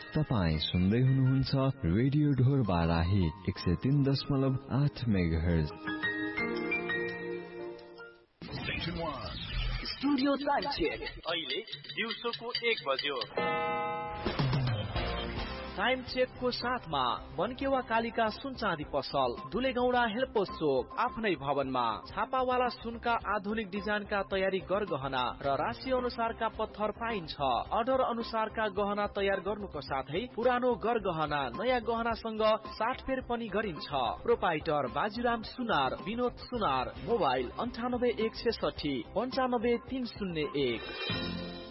तपाई सुन्दै हुनुहुन्छ रेडियो ढोर Barahi 103.8 megahertz. Studio time check अहिले दिउँसोको 1 बज्यो। टाइम चेक को साथमा बनकेवा कालिका सुन चाँदी पसल, दुलेगौडा हेल्पोस चोक, आफ्नै भवनमा छापावाला सुनका आधुनिक डिजाइनका तयारी गरगहना र राशि अनुसारका पत्थर पाइन्छ। अर्डर अनुसारका गहना तयार गर्नुको साथै पुरानो गरगहना नयाँ गहनासँग साटफेर पनि गरिन्छ। प्रोपाइटर बाजीराम सुनार, विनोद सुनार, मोबाइल 98 160 95 301।